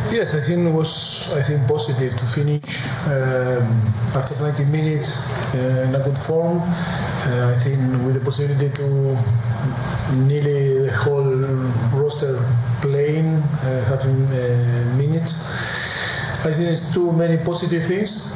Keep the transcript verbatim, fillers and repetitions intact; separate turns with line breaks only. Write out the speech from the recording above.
Yes, I think it was I think positive to finish um, after ninety minutes uh, in a good form. Uh, I think with the possibility to nearly the whole roster playing, uh, having uh, minutes. I think it's too many positive things.